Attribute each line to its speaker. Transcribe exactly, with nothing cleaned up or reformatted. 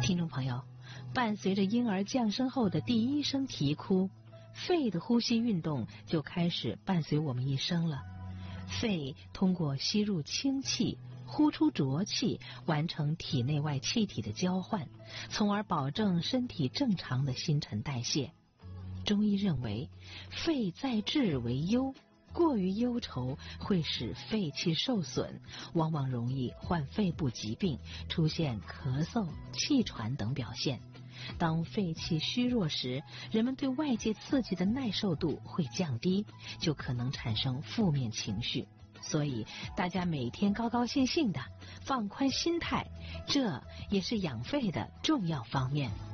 Speaker 1: 听众朋友，伴随着婴儿降生后的第一声啼哭，肺的呼吸运动就开始伴随我们一生了。肺通过吸入氢气，呼出浊气，完成体内外气体的交换，从而保证身体正常的新陈代谢。中医认为，肺在治为忧，过于忧愁会使肺气受损，往往容易患肺部疾病，出现咳嗽、气喘等表现。当肺气虚弱时，人们对外界刺激的耐受度会降低，就可能产生负面情绪。所以大家每天高高兴兴的，放宽心态，这也是养肺的重要方面。